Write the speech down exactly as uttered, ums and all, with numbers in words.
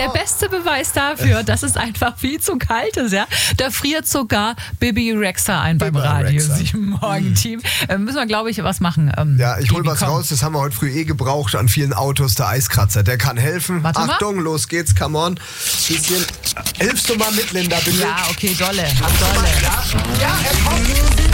der beste Beweis dafür, dass es einfach viel zu kalt ist. Ja? Da friert sogar Bibi Rexa ein beim Bibi Radio Rexa. sieben Morgen-Team. Äh, müssen wir, glaube ich, was machen. Ähm, Ja, ich hol Bibi, was komm. raus, das haben wir heute früh eh gebraucht an vielen Autos, der Eiskratzer. Der kann helfen. Warte mal. Achtung, los geht's, come on. Bisschen. Hilfst du mal mit, Linda, bitte? Ja, okay, dolle. Dolle. Ja, ja, er kommt.